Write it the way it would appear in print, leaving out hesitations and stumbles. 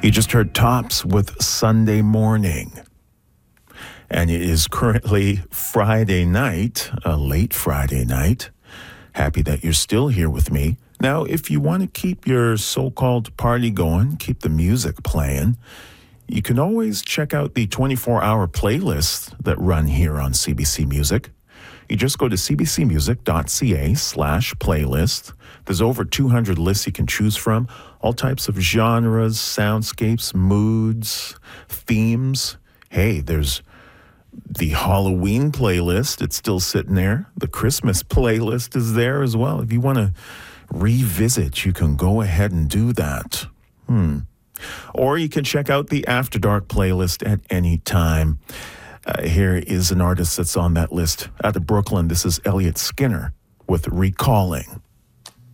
You just heard Tops with Sunday Morning. And it is currently Friday night, a late Friday night. Happy that you're still here with me. Now, if you want to keep your so-called party going, keep the music playing, you can always check out the 24-hour playlists that run here on CBC Music. You just go to cbcmusic.ca/playlist. There's over 200 lists you can choose from, all types of genres, soundscapes, moods, themes. Hey, there's the Halloween playlist. It's still sitting there. The Christmas playlist is there as well. If you want to revisit, you can go ahead and do that. Or you can check out the After Dark playlist at any time. Here is an artist that's on that list out of Brooklyn. This is Elliot Skinner with Recalling.